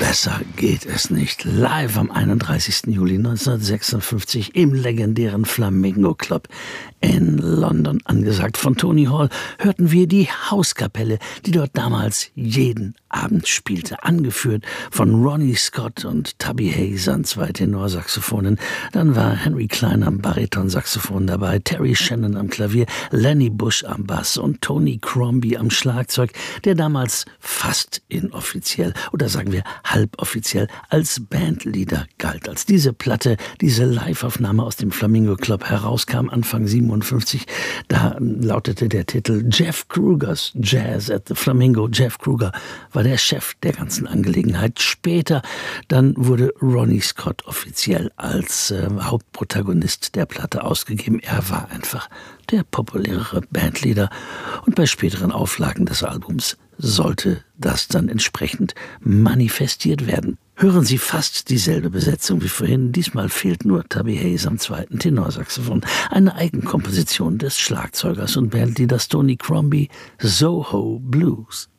Besser geht es nicht. Live am 31. Juli 1956 im legendären Flamingo Club in London angesagt. Von Tony Hall hörten wir die Hauskapelle, die dort damals jeden Abend spielte, angeführt von Ronnie Scott und Tubby Hayes an zwei Tenorsaxophonen. Dann war Henry Klein am Baritonsaxophon dabei, Terry Shannon am Klavier, Lenny Bush am Bass und Tony Crombie am Schlagzeug, der damals fast inoffiziell oder sagen wir halboffiziell als Bandleader galt. Als diese Platte, diese Liveaufnahme aus dem Flamingo Club herauskam, Anfang 57, da lautete der Titel Jeff Krugers Jazz at the Flamingo. Jeff Kruger war der Chef der ganzen Angelegenheit. Später dann wurde Ronnie Scott offiziell als Hauptprotagonist der Platte ausgegeben. Er war einfach der populärere Bandleader und bei späteren Auflagen des Albums sollte das dann entsprechend manifestiert werden. Hören Sie fast dieselbe Besetzung wie vorhin. Diesmal fehlt nur Tubby Hayes am zweiten Tenorsaxophon. Eine Eigenkomposition des Schlagzeugers und Bandleaders Tony Crombie, Soho Blues.